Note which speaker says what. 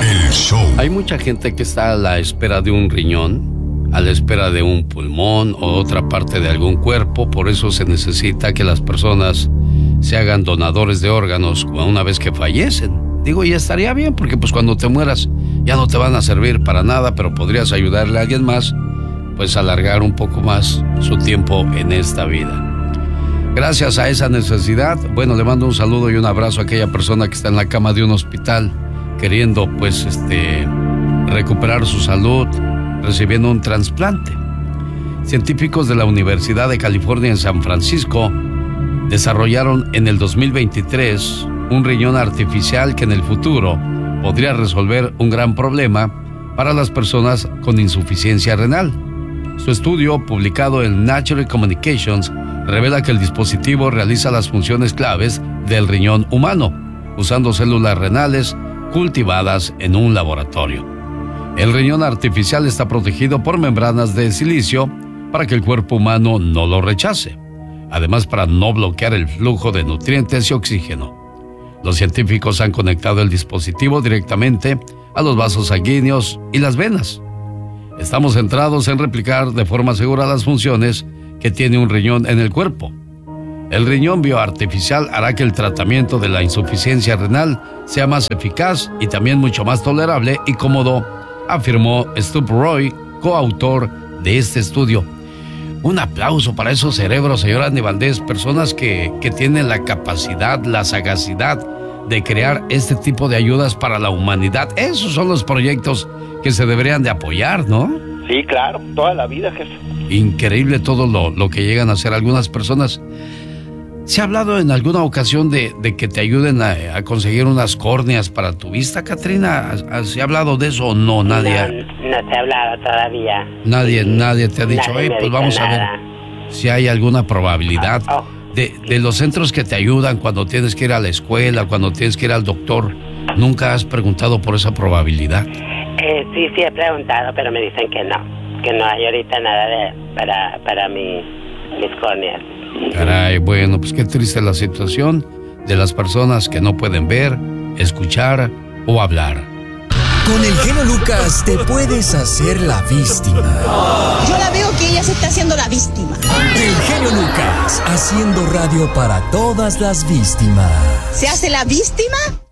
Speaker 1: El show.
Speaker 2: Hay mucha gente que está a la espera de un riñón, a la espera de un pulmón o otra parte de algún cuerpo. Por eso se necesita que las personas se hagan donadores de órganos una vez que fallecen. Digo, y estaría bien, porque pues cuando te mueras ya no te van a servir para nada, pero podrías ayudarle a alguien más, pues alargar un poco más su tiempo en esta vida. Gracias a esa necesidad, bueno, le mando un saludo y un abrazo a aquella persona que está en la cama de un hospital queriendo pues recuperar su salud, recibiendo un trasplante. Científicos de la Universidad de California en San Francisco desarrollaron en el 2023 un riñón artificial que en el futuro podría resolver un gran problema para las personas con insuficiencia renal. Su estudio, publicado en Nature Communications, revela que el dispositivo realiza las funciones claves del riñón humano, usando células renales cultivadas en un laboratorio. El riñón artificial está protegido por membranas de silicio para que el cuerpo humano no lo rechace, además para no bloquear el flujo de nutrientes y oxígeno. Los científicos han conectado el dispositivo directamente a los vasos sanguíneos y las venas. Estamos centrados en replicar de forma segura las funciones que tiene un riñón en el cuerpo. El riñón bioartificial hará que el tratamiento de la insuficiencia renal sea más eficaz y también mucho más tolerable y cómodo, afirmó Stuart Roy, coautor de este estudio. Un aplauso para esos cerebros, señor Andy Valdés, personas que tienen la capacidad, la sagacidad de crear este tipo de ayudas para la humanidad. Esos son los proyectos que se deberían de apoyar, ¿no?
Speaker 3: Sí, claro, toda la vida, jefe.
Speaker 2: Increíble todo lo que llegan a hacer algunas personas. ¿Se ha hablado en alguna ocasión de que te ayuden a conseguir unas córneas para tu vista, Catrina? ¿Se ha hablado de eso o no? Nadie.
Speaker 4: No se ha hablado todavía.
Speaker 2: Nadie te ha dicho, pues vamos a ver si hay alguna probabilidad. De los centros que te ayudan cuando tienes que ir a la escuela, cuando tienes que ir al doctor, ¿nunca has preguntado por esa probabilidad?
Speaker 4: Sí he preguntado, pero me dicen que no hay ahorita nada para mis córneas.
Speaker 2: Caray, bueno, pues qué triste la situación de las personas que no pueden ver, escuchar o hablar.
Speaker 5: Con el genio Lucas te puedes hacer la víctima.
Speaker 6: Yo la veo que ella se está haciendo la víctima.
Speaker 5: El genio Lucas, haciendo radio para todas las víctimas.
Speaker 6: ¿Se hace la víctima?